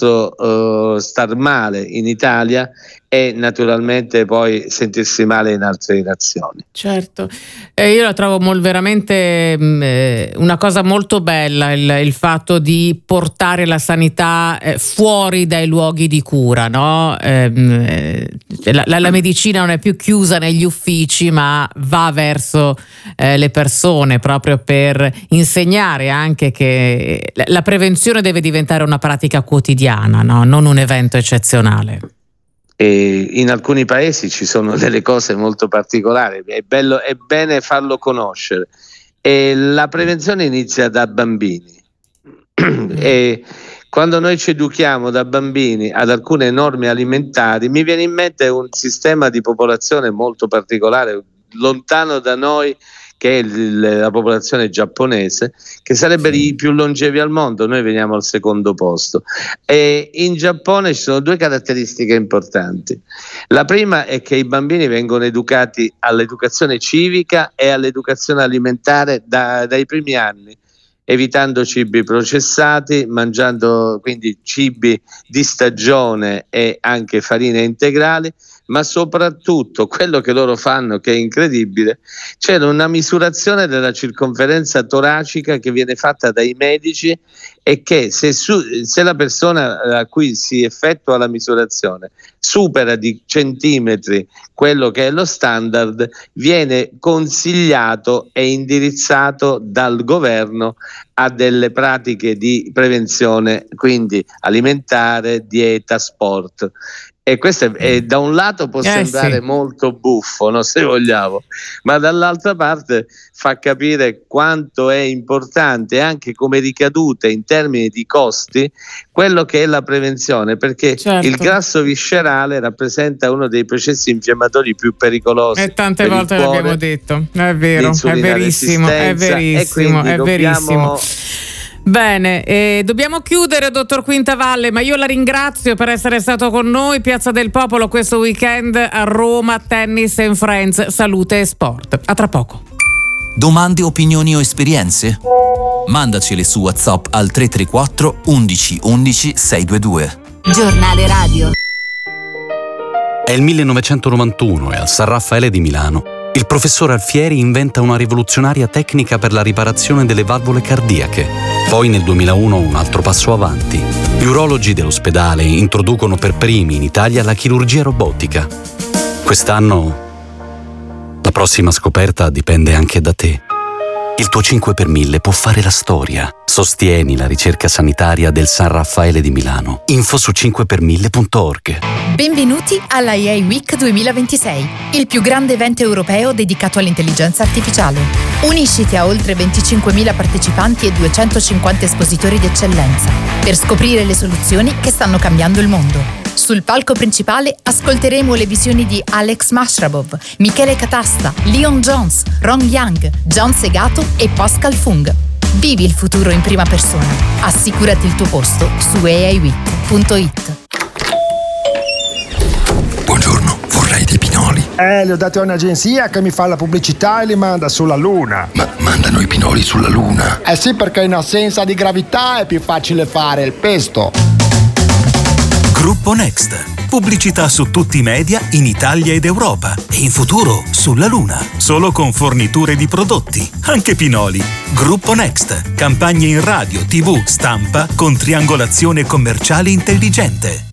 nostro star male in Italia e naturalmente poi sentirsi male in altre nazioni. Certo, io la trovo veramente una cosa molto bella il fatto di portare la sanità fuori dai luoghi di cura, no? La medicina non è più chiusa negli uffici, ma va verso le persone, proprio per insegnare anche che la prevenzione deve diventare una pratica quotidiana, no? Non un evento eccezionale. E in alcuni paesi ci sono delle cose molto particolari, è bene farlo conoscere. E la prevenzione inizia da bambini e quando noi ci educhiamo da bambini ad alcune norme alimentari, mi viene in mente un sistema di popolazione molto particolare, lontano da noi, che è la popolazione giapponese, che sarebbe i più longevi al mondo. Noi veniamo al secondo posto, e in Giappone ci sono due caratteristiche importanti. La prima è che i bambini vengono educati all'educazione civica e all'educazione alimentare dai primi anni, evitando cibi processati, mangiando quindi cibi di stagione e anche farine integrali, ma soprattutto quello che loro fanno, che è incredibile, c'è una misurazione della circonferenza toracica che viene fatta dai medici, e che se la persona a cui si effettua la misurazione supera di centimetri quello che è lo standard, viene consigliato e indirizzato dal governo a delle pratiche di prevenzione, quindi alimentare, dieta, sport. E questo è da un lato può sembrare molto buffo, no, se vogliamo, ma dall'altra parte fa capire quanto è importante anche come ricadute in termini di costi quello che è la prevenzione, perché il grasso viscerale rappresenta uno dei processi infiammatori più pericolosi. E tante volte l'abbiamo detto, è vero, è verissimo, è verissimo, è verissimo. Bene, dobbiamo chiudere, dottor Quintavalle, ma io la ringrazio per essere stato con noi. Piazza del Popolo questo weekend a Roma, Tennis and Friends, salute e sport. A tra poco. Domande, opinioni o esperienze? Mandacele su WhatsApp al 334 11 11 622. Giornale radio. È il 1991 e al San Raffaele di Milano il professor Alfieri inventa una rivoluzionaria tecnica per la riparazione delle valvole cardiache. Poi nel 2001 un altro passo avanti. Gli urologi dell'ospedale introducono per primi in Italia la chirurgia robotica. Quest'anno la prossima scoperta dipende anche da te. Il tuo 5 per 1000 può fare la storia. Sostieni la ricerca sanitaria del San Raffaele di Milano. Info su 5per1000.org. Benvenuti alla AI Week 2026, il più grande evento europeo dedicato all'intelligenza artificiale. Unisciti a oltre 25.000 partecipanti e 250 espositori d'eccellenza per scoprire le soluzioni che stanno cambiando il mondo. Sul palco principale ascolteremo le visioni di Alex Mashrabov, Michele Catasta, Leon Jones, Ron Young, John Segato e Pascal Fung. Vivi il futuro in prima persona. Assicurati il tuo posto su aiweek.it. Buongiorno, vorrei dei pinoli. Li ho dati a un'agenzia che mi fa la pubblicità e li manda sulla Luna. Ma mandano i pinoli sulla Luna? Eh sì, perché in assenza di gravità è più facile fare il pesto. Gruppo Next. Pubblicità su tutti i media in Italia ed Europa e in futuro sulla Luna. Solo con forniture di prodotti, anche pinoli. Gruppo Next. Campagne in radio, TV, stampa con triangolazione commerciale intelligente.